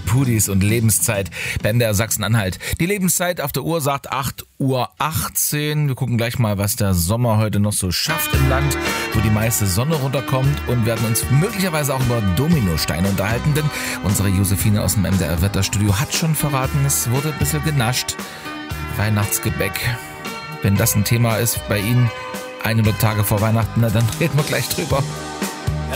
Pudis und Lebenszeit bei MDR Sachsen-Anhalt. Die Lebenszeit auf der Uhr sagt 8:18 Uhr. Wir gucken gleich mal, was der Sommer heute noch so schafft im Land, wo die meiste Sonne runterkommt, und werden uns möglicherweise auch über Dominosteine unterhalten, denn unsere Josephine aus dem MDR Wetterstudio hat schon verraten, es wurde ein bisschen genascht. Weihnachtsgebäck. Wenn das ein Thema ist bei Ihnen 100 Tage vor Weihnachten, na dann reden wir gleich drüber.